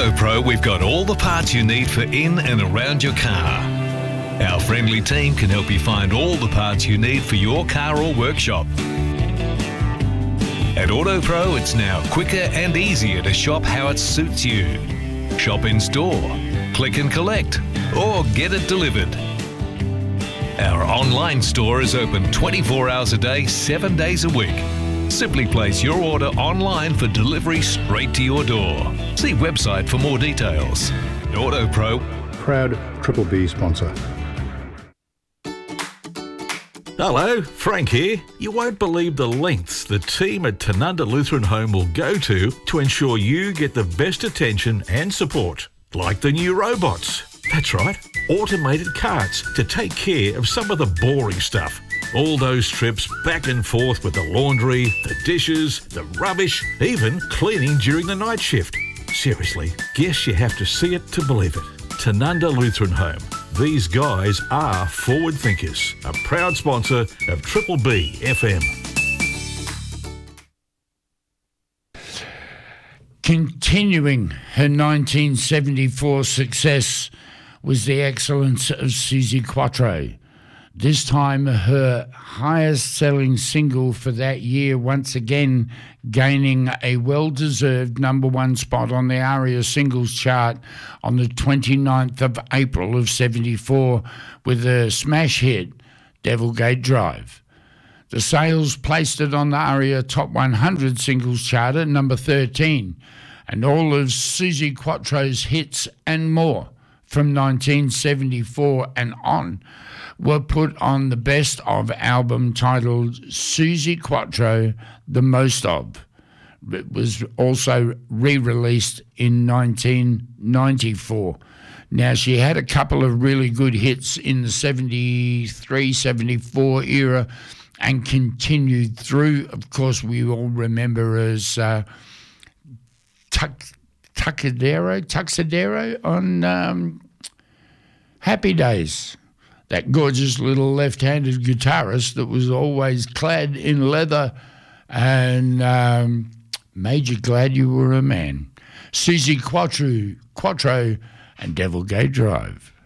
AutoPro, we've got all the parts you need for in and around your car. Our friendly team can help you find all the parts you need for your car or workshop. At AutoPro, it's now quicker and easier to shop how it suits you. Shop in store, click and collect, or get it delivered. Our online store is open 24 hours a day, 7 days a week. Simply place your order online for delivery straight to your door. See website for more details. AutoPro, proud Triple B sponsor. Hello, Frank here. You won't believe the lengths the team at Tanunda Lutheran Home will go to ensure you get the best attention and support. Like the new robots. That's right, automated carts to take care of some of the boring stuff. All those trips back and forth with the laundry, the dishes, the rubbish, even cleaning during the night shift. Seriously, guess you have to see it to believe it. Tanunda Lutheran Home. These guys are forward thinkers. A proud sponsor of Triple B FM. Continuing her 1974 success was the excellence of Suzi Quatro. This time her highest-selling single for that year, once again gaining a well-deserved number one spot on the ARIA singles chart on the 29th of April of 74 with the smash hit, Devil Gate Drive. The sales placed it on the ARIA Top 100 singles chart at number 13, and all of Suzi Quatro's hits and more from 1974 and on were put on the Best Of album titled Suzi Quatro, The Most Of. It was also re-released in 1994. Now, she had a couple of really good hits in the 73, 74 era and continued through. Of course, we all remember as Tuxedo on Happy Days. That gorgeous little left-handed guitarist that was always clad in leather and made you glad you were a man. Suzi Quatro and Devil Gate Drive.